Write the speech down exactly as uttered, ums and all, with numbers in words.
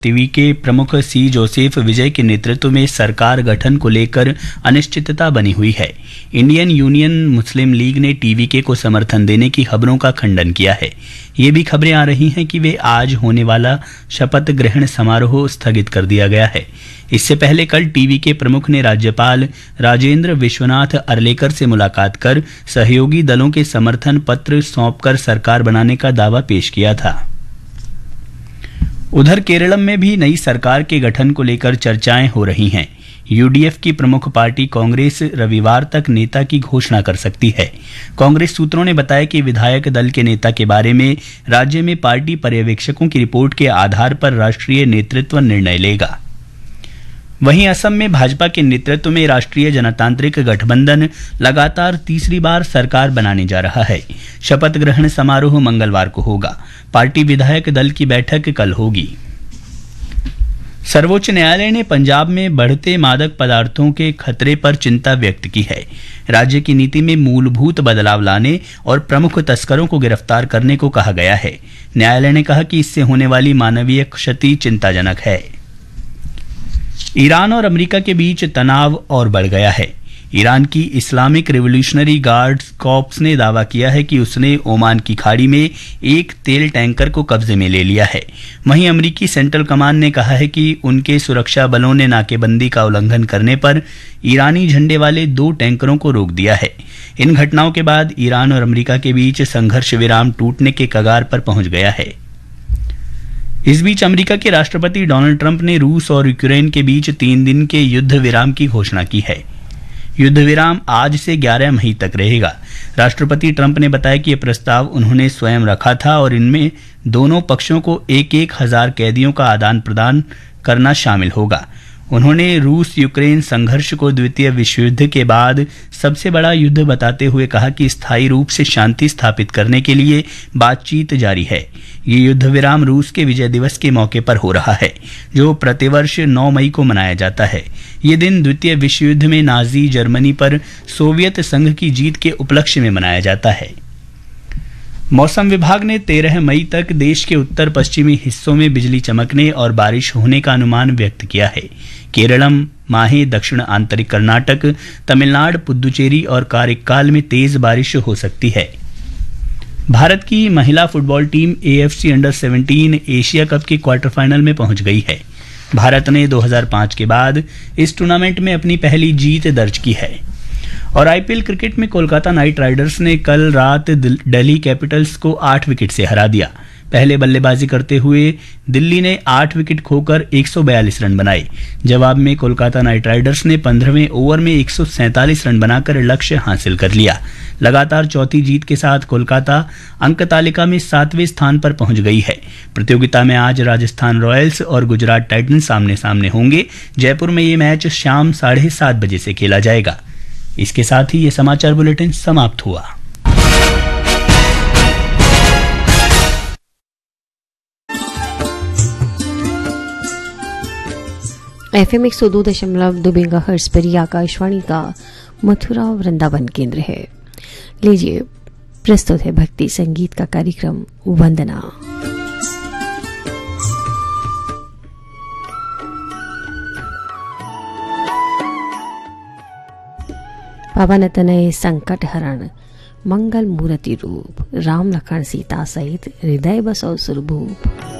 TV के प्रमुख सी Joseph विजय के नेतृत्व में सरकार गठन को लेकर अनिश्चितता बनी हुई है। इंडियन यूनियन मुस्लिम लीग ने टीवीके को समर्थन देने की खबरों का खंडन किया है। ये भी खबरें आ रही हैं कि वे आज होने वाला शपथ ग्रहण समारोह स्थगित कर दिया गया है। इससे पहले कल टीवीके प्रमुख ने राज्यपाल राजेंद्र विश्वनाथ अर्लेकर से मुलाकात कर सहयोगी दलों के समर्थन पत्र सौंपकर सरकार बनाने का दावा पेश किया था। उधर केरलम में भी नई सरकार के गठन को लेकर चर्चाएं हो रही हैं। यूडीएफ की प्रमुख पार्टी कांग्रेस रविवार तक नेता की घोषणा कर सकती है। कांग्रेस सूत्रों ने बताया कि विधायक दल के नेता के बारे में राज्य में पार्टी पर्यवेक्षकों की रिपोर्ट के आधार पर राष्ट्रीय नेतृत्व निर्णय लेगा। वहीं असम में भाजपा के नेतृत्व में राष्ट्रीय जनतांत्रिक गठबंधन लगातार तीसरी बार सरकार बनाने जा रहा है। शपथ ग्रहण समारोह मंगलवार को होगा। पार्टी विधायक दल की बैठक कल होगी। सर्वोच्च न्यायालय ने पंजाब में बढ़ते मादक पदार्थों के खतरे पर चिंता व्यक्त की है। राज्य की नीति में मूलभूत बदलाव लाने और प्रमुख तस्करों को गिरफ्तार करने को कहा गया है। न्यायालय ने कहा कि इससे होने वाली मानवीय क्षति चिंताजनक है। ईरान और अमेरिका के बीच तनाव और बढ़ गया है। ईरान की इस्लामिक रिवॉल्यूशनरी गार्ड्स कॉर्प्स ने दावा किया है कि उसने ओमान की खाड़ी में एक तेल टैंकर को कब्जे में ले लिया है। वहीं अमेरिकी सेंट्रल कमांड ने कहा है कि उनके सुरक्षा बलों ने नाकेबंदी का उल्लंघन करने पर ईरानी झंडे वाले दो टैंकरों को रोक दिया है। इन घटनाओं के बाद ईरान और अमेरिका के बीच संघर्ष विराम टूटने के कगार पर पहुंच गया है। इस बीच अमेरिका के राष्ट्रपति डोनाल्ड ट्रंप ने रूस और यूक्रेन के बीच तीन दिन के युद्ध विराम की घोषणा की है। युद्ध विराम आज से ग्यारह मई तक रहेगा। राष्ट्रपति ट्रंप ने बताया कि यह प्रस्ताव उन्होंने स्वयं रखा था और इनमें दोनों पक्षों को एक एक हजार कैदियों का आदान प्रदान करना शामिल होगा। उन्होंने रूस यूक्रेन संघर्ष को द्वितीय विश्व युद्ध के बाद सबसे बड़ा युद्ध बताते हुए कहा कि स्थायी रूप से शांति स्थापित करने के लिए बातचीत जारी है। ये युद्ध विराम रूस के विजय दिवस के मौके पर हो रहा है, जो प्रतिवर्ष नौ मई को मनाया जाता है। ये दिन द्वितीय विश्व युद्ध में नाजी जर्मनी पर सोवियत संघ की जीत के उपलक्ष्य में मनाया जाता है। मौसम विभाग ने तेरह मई तक देश के उत्तर पश्चिमी हिस्सों में बिजली चमकने और बारिश होने का अनुमान व्यक्त किया है। केरलम, माहे, दक्षिण आंतरिक कर्नाटक, तमिलनाडु, पुदुचेरी और कारिक्काल में तेज बारिश हो सकती है। भारत की महिला फुटबॉल टीम एएफसी अंडर सत्रह एशिया कप के क्वार्टर फाइनल में पहुंच गई है। भारत ने दो हज़ार पाँच के बाद इस टूर्नामेंट में अपनी पहली जीत दर्ज की है। और आईपीएल क्रिकेट में कोलकाता नाइट राइडर्स ने कल रात दिल्ली कैपिटल्स को आठ विकेट से हरा दिया। पहले बल्लेबाजी करते हुए दिल्ली ने आठ विकेट खोकर एक सौ बयालीस रन बनाए। जवाब में कोलकाता नाइट राइडर्स ने पंद्रहवें ओवर में एक सौ सैंतालीस रन बनाकर लक्ष्य हासिल कर लिया। लगातार चौथी जीत के साथ कोलकाता अंक तालिका में सातवें स्थान पर पहुंच गई है। प्रतियोगिता में आज राजस्थान रॉयल्स और गुजरात टाइटंस आमने सामने होंगे। जयपुर में ये मैच शाम साढ़े सात बजे से खेला जाएगा। इसके साथ ही ये समाचार बुलेटिन समाप्त हुआ। एफएम एक सौ दो दशमलव दो मेगाहर्ट्ज पर आकाशवाणी का मथुरा वृंदावन केंद्र है। लीजिए, प्रस्तुत है भक्ति संगीत का कार्यक्रम वंदना। पवन तनय संकट हरण, मंगल मूर्ति रूप, राम लखन सीता सहित हृदय बसौ सुरभूप।